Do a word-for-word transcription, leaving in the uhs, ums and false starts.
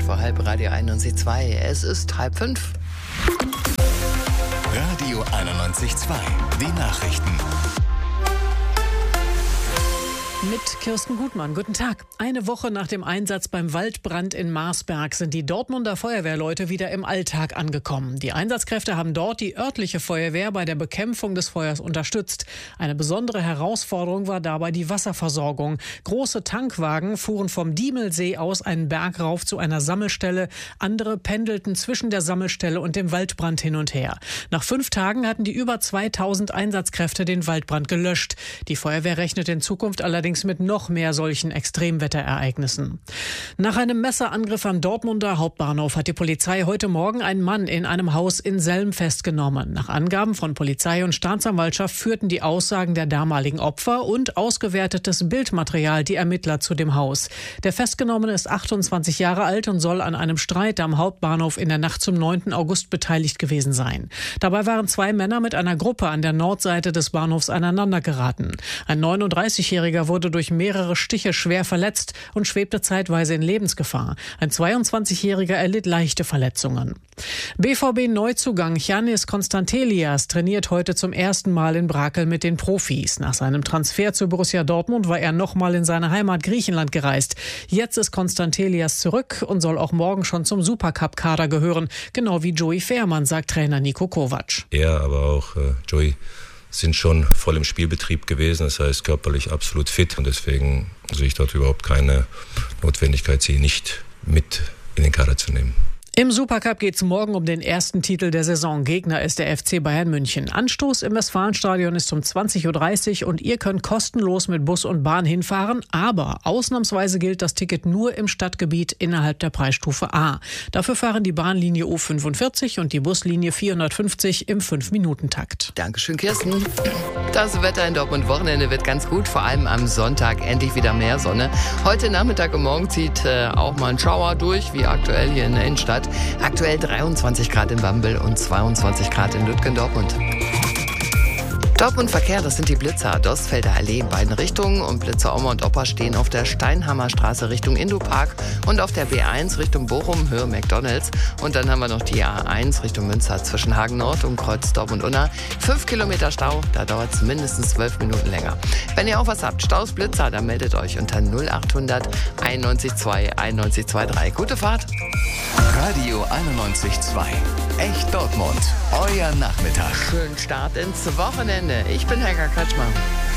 vor halb Radio einundneunzig Komma zwei. Es ist halb fünf. Radio einundneunzig Komma zwei. Die Nachrichten. Mit Kirsten Gutmann. Guten Tag. Eine Woche nach dem Einsatz beim Waldbrand in Marsberg sind die Dortmunder Feuerwehrleute wieder im Alltag angekommen. Die Einsatzkräfte haben dort die örtliche Feuerwehr bei der Bekämpfung des Feuers unterstützt. Eine besondere Herausforderung war dabei die Wasserversorgung. Große Tankwagen fuhren vom Diemelsee aus einen Berg rauf zu einer Sammelstelle. Andere pendelten zwischen der Sammelstelle und dem Waldbrand hin und her. Nach fünf Tagen hatten die über zweitausend Einsatzkräfte den Waldbrand gelöscht. Die Feuerwehr rechnet in Zukunft allerdings mit noch mehr solchen Extremwetterereignissen. Nach einem Messerangriff am Dortmunder Hauptbahnhof hat die Polizei heute Morgen einen Mann in einem Haus in Selm festgenommen. Nach Angaben von Polizei und Staatsanwaltschaft führten die Aussagen der damaligen Opfer und ausgewertetes Bildmaterial die Ermittler zu dem Haus. Der Festgenommene ist achtundzwanzig Jahre alt und soll an einem Streit am Hauptbahnhof in der Nacht zum neunten August beteiligt gewesen sein. Dabei waren zwei Männer mit einer Gruppe an der Nordseite des Bahnhofs aneinandergeraten. Ein neununddreißigjähriger wurde durch mehrere Stiche schwer verletzt und schwebte zeitweise in Lebensgefahr. Ein zweiundzwanzigjähriger erlitt leichte Verletzungen. B V B-Neuzugang Giannis Konstantelias trainiert heute zum ersten Mal in Brakel mit den Profis. Nach seinem Transfer zu Borussia Dortmund war er nochmal in seine Heimat Griechenland gereist. Jetzt ist Konstantelias zurück und soll auch morgen schon zum Supercup-Kader gehören. Genau wie Joey Fährmann, sagt Trainer Niko Kovac. Er, aber auch äh, Joey sind schon voll im Spielbetrieb gewesen, das heißt körperlich absolut fit und deswegen sehe ich dort überhaupt keine Notwendigkeit, sie nicht mit in den Kader zu nehmen. Im Supercup geht es morgen um den ersten Titel der Saison. Gegner ist der F C Bayern München. Anstoß im Westfalenstadion ist um zwanzig Uhr dreißig und ihr könnt kostenlos mit Bus und Bahn hinfahren. Aber ausnahmsweise gilt das Ticket nur im Stadtgebiet innerhalb der Preisstufe A. Dafür fahren die Bahnlinie U fünfundvierzig und die Buslinie vierhundertfünfzig im fünf Minuten Takt. Dankeschön, Kirsten. Das Wetter in Dortmund Wochenende wird ganz gut, vor allem am Sonntag endlich wieder mehr Sonne. Heute Nachmittag und morgen zieht äh, auch mal ein Schauer durch, wie aktuell hier in der Innenstadt. Aktuell dreiundzwanzig Grad in Bambel und zweiundzwanzig Grad in Lütgendortmund. Dortmund Verkehr, das sind die Blitzer, Dostfelder Allee in beiden Richtungen und Blitzer Oma und Opa stehen auf der Steinhammer Straße Richtung Indopark und auf der B eins Richtung Bochum, Höhe McDonalds. Und dann haben wir noch die A eins Richtung Münster zwischen Hagen Nord und Kreuz Dortmund-Unna. Fünf Kilometer Stau, da dauert es mindestens zwölf Minuten länger. Wenn ihr auch was habt, Staus, Blitzer, dann meldet euch unter null achthundert einundneunzig zwei einundneunzig zweiunddreißig. Gute Fahrt! Radio einundneunzig Komma zwei. Echt Dortmund. Euer Nachmittag. Schönen Start ins Wochenende. Ich bin Helga Kretschmer.